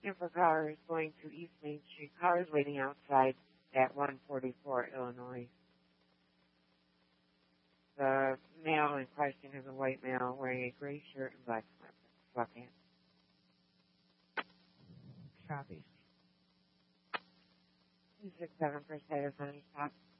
And for callers going to East Main Street, callers waiting outside at 144 Illinois. The male in question is a white male wearing a gray shirt and black sweatpants. Copy. 267 for status on your stop.